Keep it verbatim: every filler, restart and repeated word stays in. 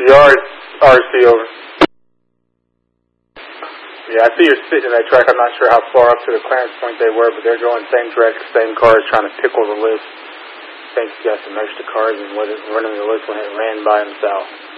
Yard, R C over. Yeah, I see you're sitting in that track. I'm not sure how far up to the clearance point they were, but they're going same track, same cars, trying to tickle the list. I think you got some extra cars and running the list when it ran by himself.